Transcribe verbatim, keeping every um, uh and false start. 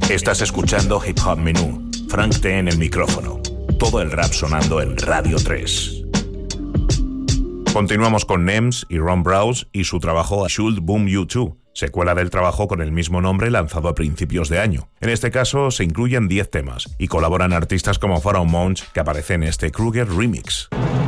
Estás escuchando Hip Hop Menú. Frank T en el micrófono. Todo el rap sonando en Radio tres. Continuamos con Nems y Ron Browse y su trabajo Should Boom You Too, secuela del trabajo con el mismo nombre lanzado a principios de año. En este caso se incluyen diez temas y colaboran artistas como Pharoahe Monch, que aparece en este Kruger Remix.